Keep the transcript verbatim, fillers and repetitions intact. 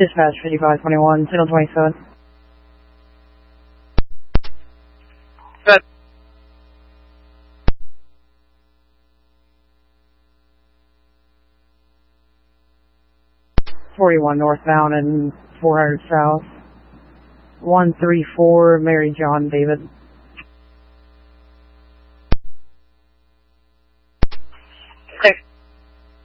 Dispatch fifty-five twenty-one, signal twenty-seven. Good. forty-one northbound and four hundred south. one three four Mary John David.